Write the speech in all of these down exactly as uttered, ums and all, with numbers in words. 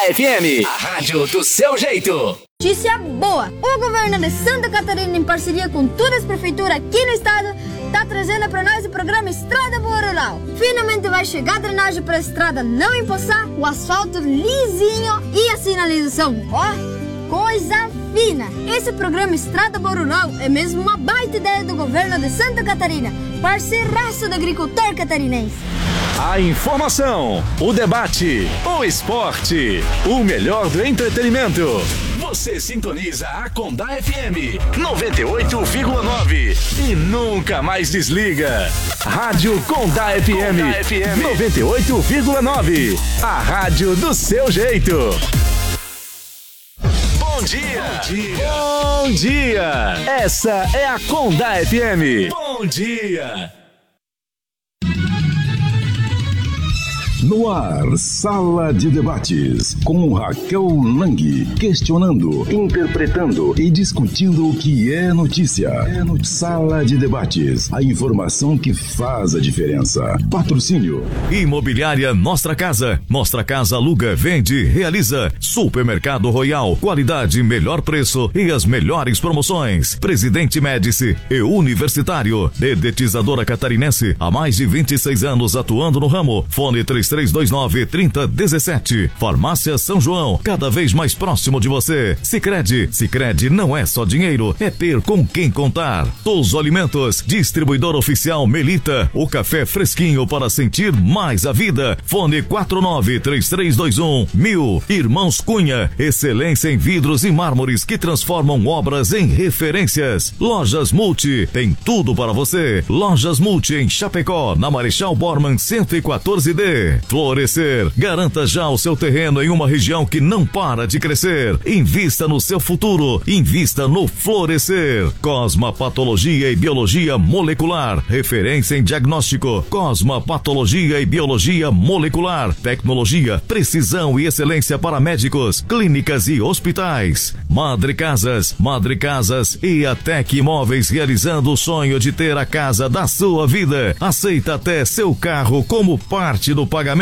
F M, a rádio do seu jeito. Notícia boa! O governo de Santa Catarina, em parceria com todas as prefeituras aqui no estado, tá trazendo para nós o programa Estrada Boa Rural. Finalmente vai chegar a drenagem para a estrada não empoçar, o asfalto lisinho e a sinalização, ó, coisa fina. Esse programa Estrada Boa Rural é mesmo uma baita ideia do governo de Santa Catarina, parceiraço do agricultor catarinense. A informação, o debate, o esporte, o melhor do entretenimento. Você sintoniza a Condá F M noventa e oito vírgula nove e nunca mais desliga. Rádio Condá F M, Condá F M noventa e oito vírgula nove. A rádio do seu jeito. Bom dia. Bom dia. Bom dia. Essa é a Condá F M. Bom dia. No ar, Sala de Debates, com Raquel Lang, questionando, interpretando e discutindo o que é notícia. É notícia. Sala de Debates, a informação que faz a diferença. Patrocínio. Imobiliária Nostra Casa. Nostra Casa aluga, vende, realiza. Supermercado Royal, qualidade, melhor preço e as melhores promoções. Presidente Médici e Universitário. Dedetizadora Catarinense, há mais de vinte e seis anos atuando no ramo. Fone três três dois nove, três zero um sete. Farmácia São João, cada vez mais próximo de você. Sicredi, Sicredi não é só dinheiro, é ter com quem contar. Touso Alimentos, distribuidor oficial Melita, o café fresquinho para sentir mais a vida. Fone quatro nove três três dois um mil. Irmãos Cunha, excelência em vidros e mármores que transformam obras em referências. Lojas Multi, tem tudo para você. Lojas Multi em Chapecó, na Marechal Bormann cento e quatorze D. Florescer, garanta já o seu terreno em uma região que não para de crescer. Invista no seu futuro, invista no Florescer. Cosma Patologia e Biologia Molecular, referência em diagnóstico. Cosma Patologia e Biologia Molecular, tecnologia, precisão e excelência para médicos, clínicas e hospitais. Madre Casas, Madre Casas e a Tec Imóveis, realizando o sonho de ter a casa da sua vida. Aceita até seu carro como parte do pagamento.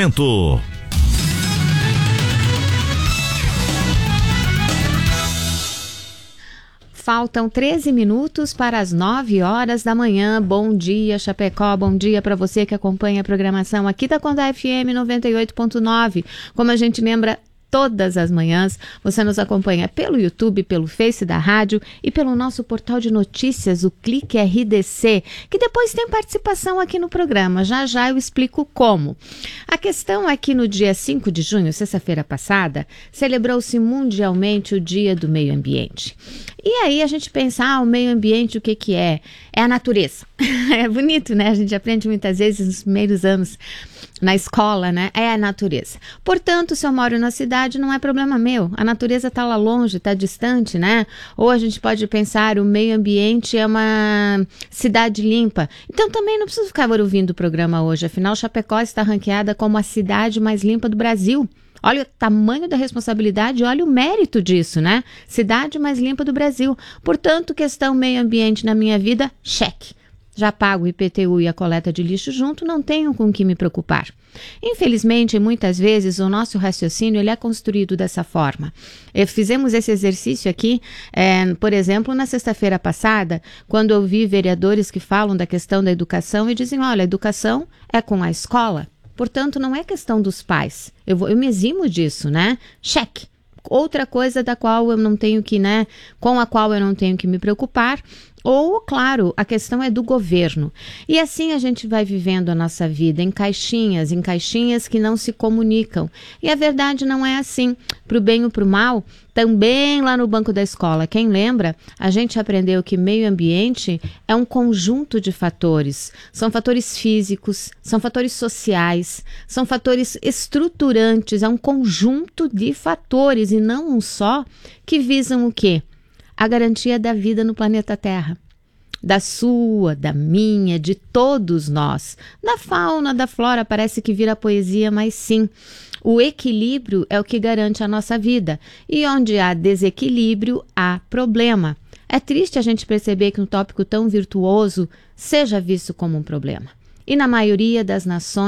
Faltam treze minutos para as nove horas da manhã. Bom dia, Chapecó. Bom dia para você que acompanha a programação aqui da Condá F M noventa e oito ponto nove. Como a gente lembra, todas as manhãs você nos acompanha pelo YouTube, pelo Face da rádio e pelo nosso portal de notícias, o Clique R D C, que depois tem participação aqui no programa. Já já eu explico como. A questão é que no dia cinco de junho, sexta-feira passada, celebrou-se mundialmente o Dia do Meio Ambiente. E aí a gente pensa, ah, o meio ambiente o que que é? É a natureza. É bonito, né? A gente aprende muitas vezes nos primeiros anos na escola, né? É a natureza. Portanto, se eu moro na cidade, não é problema meu. A natureza está lá longe, está distante, né? Ou a gente pode pensar, o meio ambiente é uma cidade limpa. Então também não preciso ficar ouvindo o programa hoje. Afinal, Chapecó está ranqueada como a cidade mais limpa do Brasil. Olha o tamanho da responsabilidade, olha o mérito disso, né? Cidade mais limpa do Brasil. Portanto, questão meio ambiente na minha vida, cheque. Já pago o I P T U e a coleta de lixo junto, não tenho com o que me preocupar. Infelizmente, muitas vezes, o nosso raciocínio ele é construído dessa forma. E fizemos esse exercício aqui, é, por exemplo, na sexta-feira passada, quando eu vi vereadores que falam da questão da educação e dizem, olha, a educação é com a escola. Portanto, não é questão dos pais. Eu, vou, eu me eximo disso, né? Cheque. Outra coisa da qual eu não tenho que, né? Com a qual eu não tenho que me preocupar. Ou, claro, a questão é do governo. E assim a gente vai vivendo a nossa vida em caixinhas, em caixinhas que não se comunicam. E a verdade não é assim. Para o bem ou para o mal, também lá no banco da escola, quem lembra, a gente aprendeu que meio ambiente é um conjunto de fatores. São fatores físicos, são fatores sociais, são fatores estruturantes, é um conjunto de fatores e não um só que visam o quê? A garantia da vida no planeta Terra. Da sua, da minha, de todos nós. Da fauna, da flora, parece que vira poesia, mas sim. O equilíbrio é o que garante a nossa vida. E onde há desequilíbrio, há problema. É triste a gente perceber que um tópico tão virtuoso seja visto como um problema. E na maioria das nações,